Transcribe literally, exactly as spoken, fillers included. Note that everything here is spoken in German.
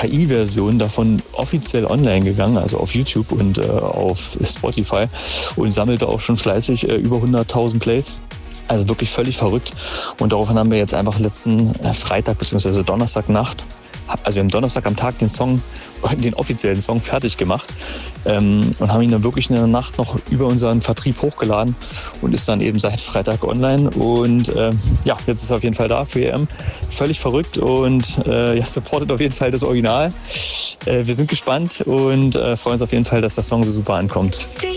K I-Version davon offiziell online gegangen, also auf YouTube und äh, auf Spotify und sammelte auch schon fleißig äh, über hunderttausend Plays. Also wirklich völlig verrückt. Und daraufhin haben wir jetzt einfach letzten äh, Freitag bzw. Donnerstagnacht, also wir haben Donnerstag am Tag den Song, den offiziellen Song fertig gemacht ähm, und haben ihn dann wirklich in der Nacht noch über unseren Vertrieb hochgeladen und ist dann eben seit Freitag online. Und äh, ja, jetzt ist er auf jeden Fall da für E M. Völlig verrückt und äh, ja, supportet auf jeden Fall das Original. Äh, wir sind gespannt und äh, freuen uns auf jeden Fall, dass der Song so super ankommt.